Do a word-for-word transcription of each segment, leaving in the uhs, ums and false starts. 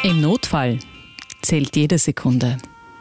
Im Notfall zählt jede Sekunde.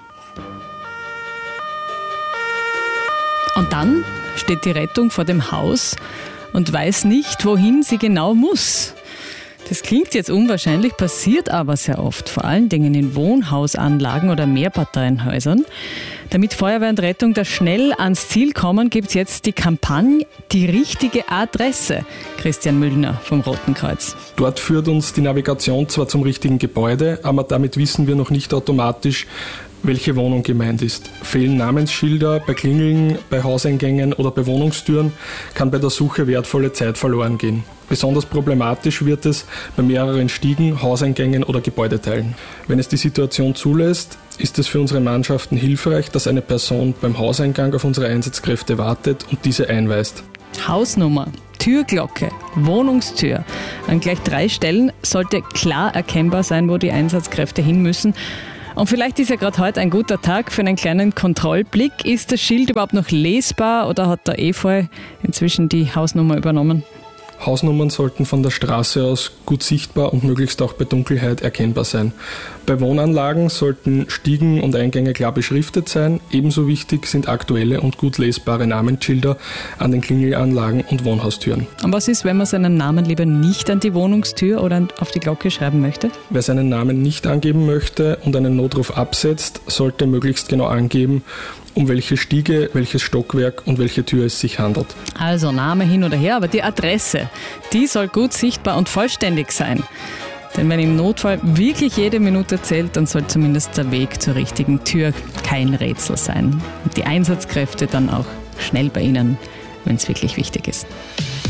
Und dann steht die Rettung vor dem Haus und weiß nicht, wohin sie genau muss. Das klingt jetzt unwahrscheinlich, passiert aber sehr oft, vor allen Dingen in Wohnhausanlagen oder Mehrparteienhäusern. Damit Feuerwehr und Rettung da schnell ans Ziel kommen, gibt es jetzt die Kampagne Die richtige Adresse. Christian Müllner vom Roten Kreuz. Dort führt uns die Navigation zwar zum richtigen Gebäude, aber damit wissen wir noch nicht automatisch, welche Wohnung gemeint ist. Fehlen Namensschilder bei Klingeln, bei Hauseingängen oder bei Wohnungstüren, kann bei der Suche wertvolle Zeit verloren gehen. Besonders problematisch wird es bei mehreren Stiegen, Hauseingängen oder Gebäudeteilen. Wenn es die Situation zulässt, ist es für unsere Mannschaften hilfreich, dass eine Person beim Hauseingang auf unsere Einsatzkräfte wartet und diese einweist. Hausnummer, Türglocke, Wohnungstür. An gleich drei Stellen sollte klar erkennbar sein, wo die Einsatzkräfte hin müssen. Und vielleicht ist ja gerade heute ein guter Tag für einen kleinen Kontrollblick. Ist das Schild überhaupt noch lesbar oder hat der Efeu inzwischen die Hausnummer übernommen? Hausnummern sollten von der Straße aus gut sichtbar und möglichst auch bei Dunkelheit erkennbar sein. Bei Wohnanlagen sollten Stiegen und Eingänge klar beschriftet sein. Ebenso wichtig sind aktuelle und gut lesbare Namensschilder an den Klingelanlagen und Wohnhaustüren. Und was ist, wenn man seinen Namen lieber nicht an die Wohnungstür oder auf die Glocke schreiben möchte? Wer seinen Namen nicht angeben möchte und einen Notruf absetzt, sollte möglichst genau angeben, um welche Stiege, welches Stockwerk und welche Tür es sich handelt. Also Name hin oder her, aber die Adresse, die soll gut sichtbar und vollständig sein. Denn wenn im Notfall wirklich jede Minute zählt, dann soll zumindest der Weg zur richtigen Tür kein Rätsel sein. Und die Einsatzkräfte dann auch schnell bei Ihnen, wenn es wirklich wichtig ist.